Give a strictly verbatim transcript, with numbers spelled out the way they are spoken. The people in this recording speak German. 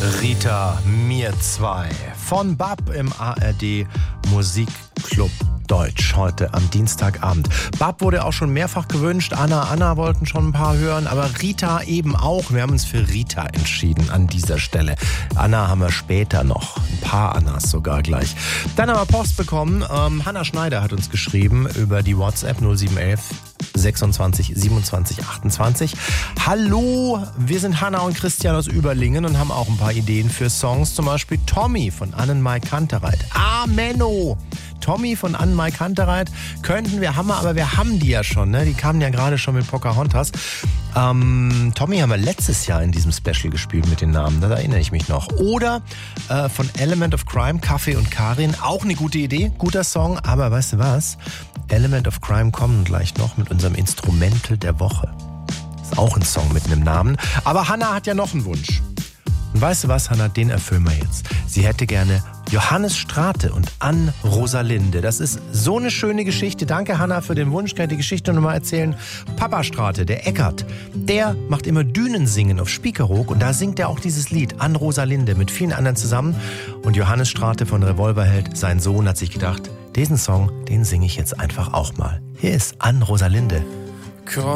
Rita, mir zwei. Von Bab im A R D Musikclub Deutsch heute am Dienstagabend. Bab wurde auch schon mehrfach gewünscht. Anna, Anna wollten schon ein paar hören, aber Rita eben auch. Wir haben uns für Rita entschieden an dieser Stelle. Anna haben wir später noch. Ein paar Annas sogar gleich. Dann haben wir Post bekommen. Ähm, Hanna Schneider hat uns geschrieben über die WhatsApp null sieben eins sechsundzwanzig siebenundzwanzig achtundzwanzig. Hallo, wir sind Hanna und Christian aus Überlingen und haben auch ein paar Ideen für Songs. Zum Beispiel Tommy von Annenmai Kantereit. Ah, Menno! Tommy von Annenmai Kantereit könnten wir, haben wir, aber wir haben die ja schon, ne? Die kamen ja gerade schon mit Pocahontas. Ähm, Tommy haben wir letztes Jahr in diesem Special gespielt mit den Namen, da erinnere ich mich noch. Oder äh, von Element of Crime, Kaffee und Karin, auch eine gute Idee, guter Song, aber weißt du was? Element of Crime kommen gleich noch mit unserem Instrumental der Woche. Ist auch ein Song mit einem Namen, aber Hanna hat ja noch einen Wunsch. Und weißt du was, Hanna, den erfüllen wir jetzt. Sie hätte gerne Johannes Strate und Ann Rosalinde. Das ist so eine schöne Geschichte. Danke, Hanna, für den Wunsch. Kann ich die Geschichte nochmal erzählen? Papa Strate, der Eckart, der macht immer Dünensingen auf Spiekeroog und da singt er auch dieses Lied, Ann Rosalinde, mit vielen anderen zusammen. Und Johannes Strate von Revolverheld, sein Sohn, hat sich gedacht, diesen Song, den singe ich jetzt einfach auch mal. Hier ist Ann Rosalinde.